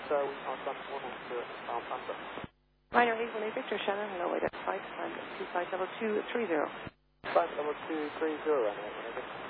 we are done 1 on Panda. Minor 818 Victor Shannon, hello, identified, 252230. 52230,